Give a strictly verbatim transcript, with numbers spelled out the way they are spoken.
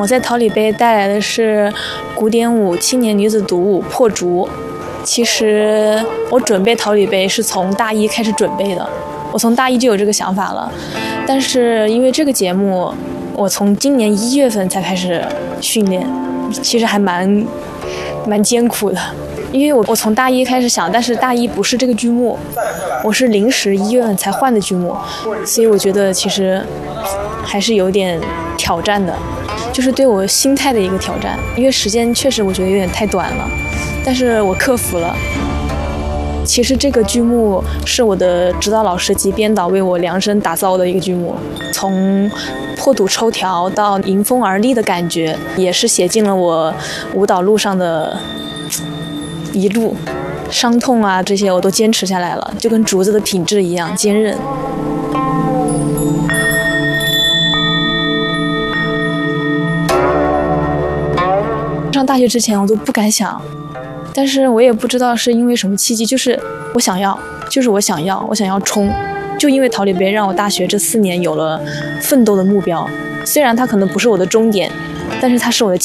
我在桃李杯带来的是古典舞青年女子独舞《破竹》。其实我准备桃李杯是从大一开始准备的，我从大一就有这个想法了。但是因为这个节目，我从今年一月份才开始训练，其实还蛮蛮艰苦的。因为我我从大一开始想，但是大一不是这个剧目，我是临时一月份才换的剧目，所以我觉得其实还是有点挑战的，就是对我心态的一个挑战。因为时间确实我觉得有点太短了，但是我克服了。其实这个剧目是我的指导老师及编导为我量身打造的一个剧目，从破土抽条到迎风而立的感觉，也是写进了我舞蹈路上的一路，伤痛啊这些我都坚持下来了，就跟竹子的品质一样坚韧。上大学之前我都不敢想，但是我也不知道是因为什么契机，就是我想要，就是我想要，我想要冲，就因为桃李杯让我大学这四年有了奋斗的目标，虽然它可能不是我的终点，但是它是我的